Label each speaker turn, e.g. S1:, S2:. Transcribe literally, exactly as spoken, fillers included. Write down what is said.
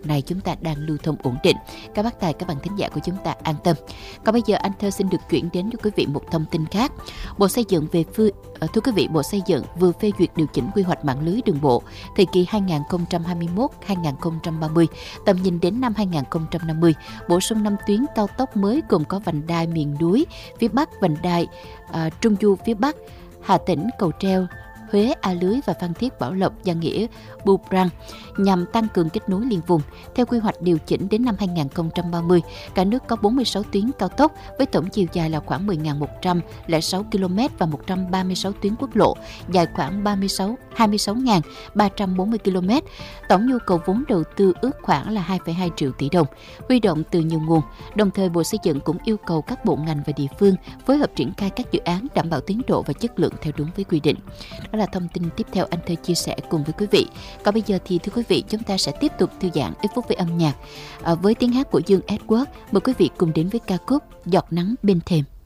S1: này chúng ta đang lưu thông ổn định. Các bác tài, các bạn thính giả của chúng ta an tâm. Còn bây giờ anh Thơ xin được chuyển đến cho quý vị một thông tin khác. Bộ Xây dựng về phư, thưa quý vị, Bộ Xây dựng vừa phê duyệt điều chỉnh quy hoạch mạng lưới đường bộ thời kỳ hai nghìn không trăm hai mươi mốt đến hai nghìn không trăm ba mươi, tầm nhìn đến năm hai nghìn không trăm năm mươi, bổ sung năm tuyến cao tốc mới gồm có vành đai miền núi phía Bắc, vành đai à, Trung Du phía Bắc, Hà Tĩnh, Cầu Treo, Huế, A Lưới và Phan Thiết, Bảo Lộc, Gia Nghĩa, Bù Prang nhằm tăng cường kết nối liên vùng. Theo quy hoạch điều chỉnh đến năm hai nghìn không trăm ba mươi, cả nước có bốn mươi sáu tuyến cao tốc với tổng chiều dài là khoảng mười nghìn một trăm lẻ sáu ki lô mét và một trăm ba mươi sáu tuyến quốc lộ dài khoảng ba mươi sáu, hai mươi sáu nghìn ba trăm bốn mươi ki lô mét. Tổng nhu cầu vốn đầu tư ước khoảng là hai phẩy hai triệu tỷ đồng, huy động từ nhiều nguồn. Đồng thời, Bộ Xây dựng cũng yêu cầu các bộ ngành và địa phương phối hợp triển khai các dự án đảm bảo tiến độ và chất lượng theo đúng với quy định. Đó là thông tin tiếp theo anh Thơ chia sẻ cùng với quý vị. Còn bây giờ thì thưa quý vị, chúng ta sẽ tiếp tục thư giãn ít phút với âm nhạc à, với tiếng hát của Dương Edward. Mời quý vị cùng đến với ca khúc Giọt nắng bên thềm.